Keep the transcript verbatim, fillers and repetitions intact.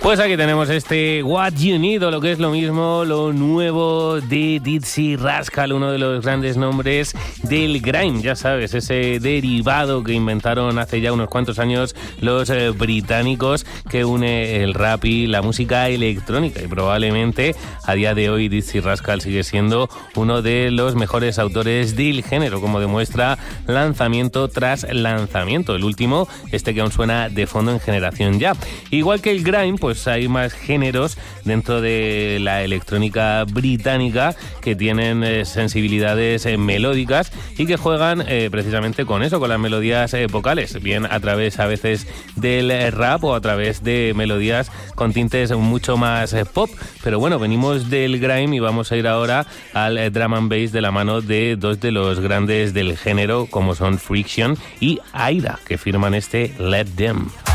Pues aquí tenemos este What You Need, o lo que es lo mismo, lo nuevo de Dizzy Rascal, uno de los grandes nombres del grime, ya sabes, ese derivado que inventaron hace ya unos cuantos años los eh, británicos, que une el rap y la música electrónica, y probablemente a día de hoy Dizzy Rascal sigue siendo uno de los mejores autores del género, como demuestra lanzamiento tras lanzamiento. El último, este que aún suena de fondo en Generación Ya. Igual que el grime, pues hay más géneros dentro de la electrónica británica que tienen eh, sensibilidades eh, melódicas y que juegan eh, precisamente con eso, con las melodías eh, vocales, bien a través a veces del eh, rap o a través de melodías con tintes mucho más eh, pop. Pero bueno, venimos del grime y vamos a ir ahora al eh, drum and bass de la mano de dos de los grandes del género, como son Friction y Aida, que firman este Let Them.